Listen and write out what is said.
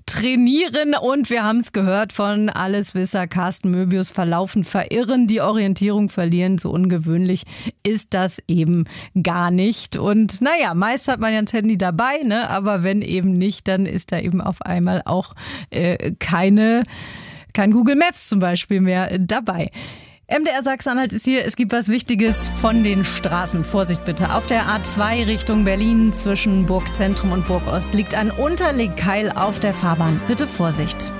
trainieren und wir haben es gehört von Alleswisser Carsten Möbius, verlaufen, verirren, die Orientierung verlieren. So ungewöhnlich ist das eben gar nicht. Und naja, meist hat man ja das Handy dabei, ne? Aber wenn eben nicht, dann ist da eben auf einmal auch kein Google Maps zum Beispiel mehr dabei. MDR Sachsen-Anhalt ist hier. Es gibt was Wichtiges von den Straßen. Vorsicht bitte. Auf der A2 Richtung Berlin zwischen Burgzentrum und Burgost liegt ein Unterlegkeil auf der Fahrbahn. Bitte Vorsicht.